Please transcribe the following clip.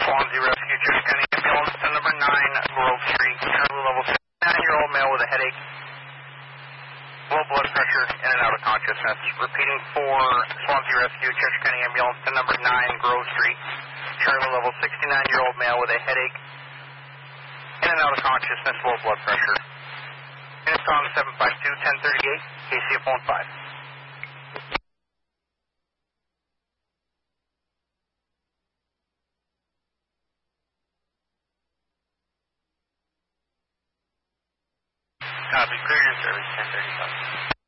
Swansea Rescue, Church County Ambulance to number 9 Grove Street. Charlie level 69-year-old male with a headache, low blood pressure, in and out of consciousness. Repeating for Swansea Rescue, Church County Ambulance to number 9 Grove Street. Charlie level 69-year-old male with a headache, in and out of consciousness, low blood pressure. Units on 752-1038, KCF 15. Copy, clear your service, 1035.